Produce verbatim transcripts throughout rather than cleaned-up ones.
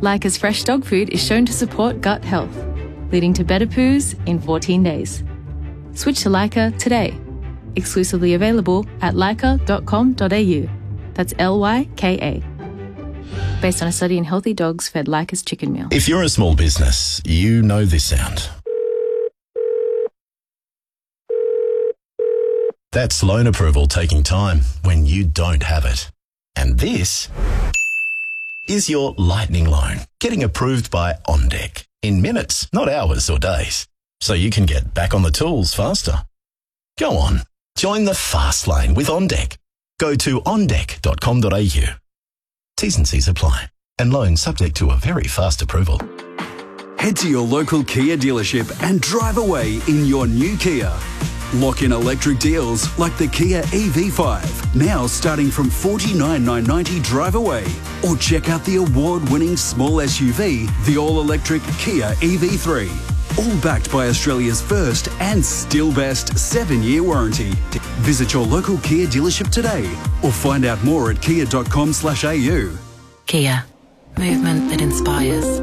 Leica's fresh dog food is shown to support gut health, leading to better poos in fourteen days. Switch to Leica today. Exclusively available at leica dot com dot a u. That's L Y K A. Based on a study in healthy dogs fed Leica's chicken meal. If you're a small business, you know this sound. That's loan approval taking time when you don't have it. And this is your lightning loan getting approved by OnDeck in minutes, not hours or days, so you can get back on the tools faster. Go on, join the fast lane with OnDeck. Go to on deck dot com dot a u. T's and C's apply, and loan subject to a very fast approval. Head to your local Kia dealership and drive away in your new Kia. Lock in electric deals like the Kia E V five, now starting from forty-nine thousand nine hundred ninety drive away. Or check out the award-winning small S U V, the all-electric Kia E V three. All backed by Australia's first and still best seven-year warranty. Visit your local Kia dealership today or find out more at kia dot com slash a u. Kia. Movement that inspires.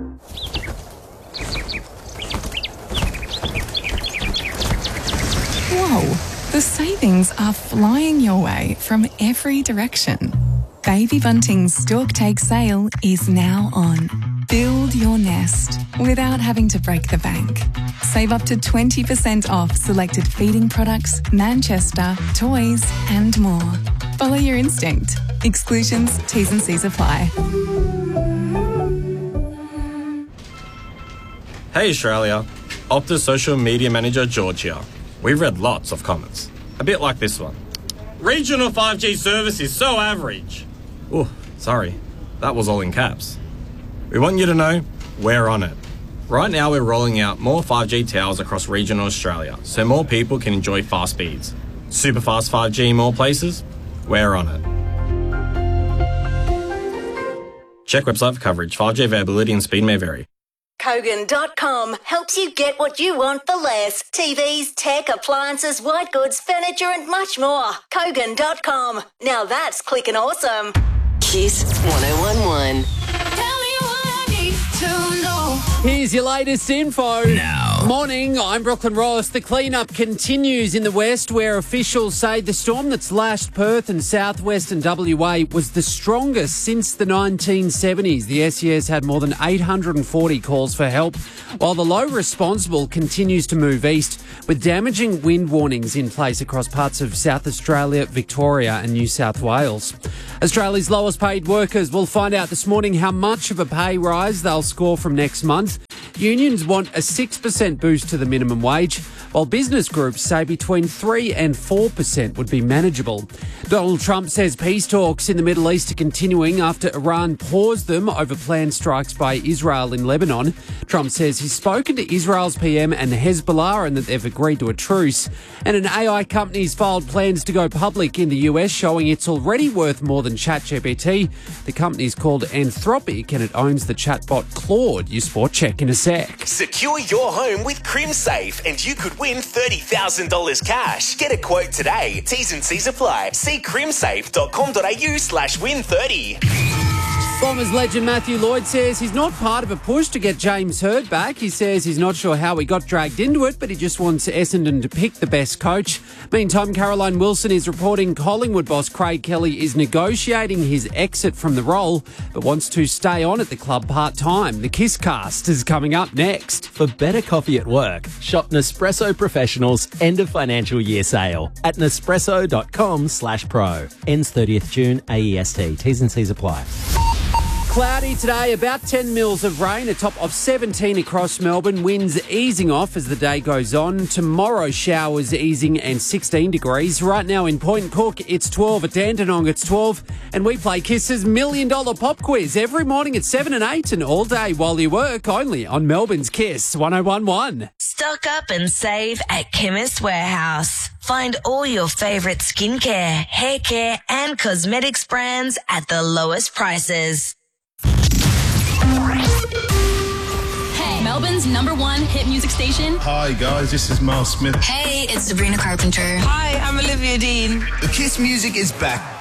Whoa, the savings are flying your way from every direction. Baby Bunting's Stork Take sale is now on. Build your nest without having to break the bank. Save up to twenty percent off selected feeding products, Manchester, toys and more. Follow your instinct. Exclusions, T's and C's apply. Hey Australia, Optus Social Media Manager George here. We've read lots of comments, a bit like this one. Regional five G service is so average. Oh, sorry, that was all in caps. We want you to know we're on it. Right now we're rolling out more five G towers across regional Australia so more people can enjoy fast speeds. Super fast five G in more places? We're on it. Check website for coverage. five G availability and speed may vary. Kogan dot com helps you get what you want for less. T Vs, tech, appliances, white goods, furniture and much more. Kogan dot com. Now that's clicking awesome. Kiss one oh one one. Here's your latest info. Now. Morning, I'm Brooklyn Ross. The cleanup continues in the west, where officials say the storm that's lashed Perth and southwestern W A was the strongest since the nineteen seventies. The S E S had more than eight hundred forty calls for help, while the low responsible continues to move east, with damaging wind warnings in place across parts of South Australia, Victoria and New South Wales. Australia's lowest paid workers will find out this morning how much of a pay rise they'll score from next month. Unions want a six percent boost to the minimum wage, while business groups say between three and four percent would be manageable. Donald Trump says peace talks in the Middle East are continuing after Iran paused them over planned strikes by Israel in Lebanon. Trump says he's spoken to Israel's P M and Hezbollah and that they've agreed to a truce. And an A I company's filed plans to go public in the U S, showing it's already worth more than ChatGPT. The company's called Anthropic and it owns the chatbot Claude. You sport check in a sec. Secure your home with CrimSafe and you could win thirty thousand dollars cash. Get a quote today. T's and C's apply. See crimsafe dot com dot a u slash win thirty. Bombers legend Matthew Lloyd says he's not part of a push to get James Hird back. He says he's not sure how he got dragged into it, but he just wants Essendon to pick the best coach. Meantime, Caroline Wilson is reporting Collingwood boss Craig Kelly is negotiating his exit from the role, but wants to stay on at the club part-time. The Kiss Cast is coming up next. For better coffee at work, shop Nespresso Professional's end of financial year sale at nespresso dot com slash pro. Ends thirtieth June, A E S T. T's and C's apply. Cloudy today, about ten mils of rain, a top of seventeen across Melbourne. Winds easing off as the day goes on. Tomorrow, showers easing and sixteen degrees. Right now in Point Cook, it's twelve. At Dandenong, it's twelve. And we play Kiss's Million Dollar Pop Quiz every morning at seven and eight and all day while you work, only on Melbourne's Kiss one oh one one. Stock up and save at Chemist Warehouse. Find all your favourite skincare, hair care and cosmetics brands at the lowest prices. Hey, Melbourne's number one hit music station. Hi guys, this is Miles Smith. Hey, it's Sabrina Carpenter. Hi, I'm Olivia Dean. The Kiss music is back.